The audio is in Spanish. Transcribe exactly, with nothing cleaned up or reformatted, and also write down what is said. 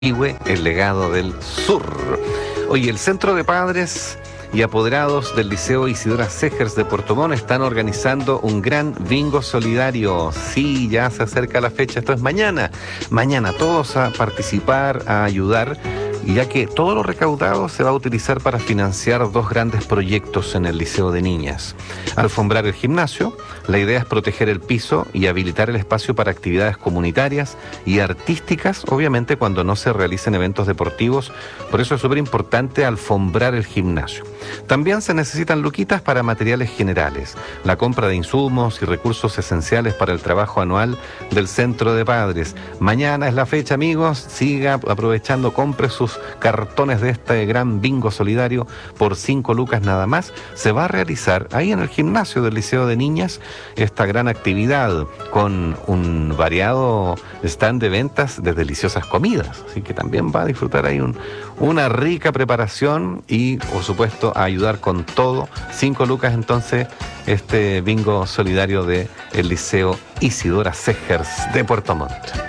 El legado del sur. Oye, el Centro de Padres y Apoderados del Liceo Isidora Segers de Puerto Montt están organizando un gran bingo solidario. Sí, ya se acerca la fecha, esto es mañana. Mañana todos a participar, a ayudar, y ya que todo lo recaudado se va a utilizar para financiar dos grandes proyectos en el Liceo de Niñas. Alfombrar el gimnasio, la idea es proteger el piso y habilitar el espacio para actividades comunitarias y artísticas, obviamente cuando no se realicen eventos deportivos, por eso es súper importante alfombrar el gimnasio. También se necesitan luquitas para materiales generales, la compra de insumos y recursos esenciales para el trabajo anual del Centro de Padres. Mañana es la fecha, amigos, siga aprovechando, compre sus cartones de este gran bingo solidario por cinco lucas nada más. Se va a realizar ahí en el gimnasio del Liceo de Niñas esta gran actividad con un variado stand de ventas de deliciosas comidas, así que también va a disfrutar ahí un, una rica preparación y por supuesto a ayudar con todo. Cinco lucas entonces este bingo solidario de el Liceo Isidora Segers de Puerto Montt.